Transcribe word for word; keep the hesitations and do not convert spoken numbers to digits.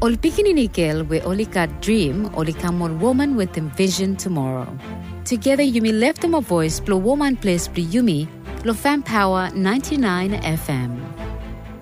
Ol pikininikel we olika dream olikamol woman with envision tomorrow. Together you may lift them a voice blow woman place yumi lo fam power ninety-nine F M.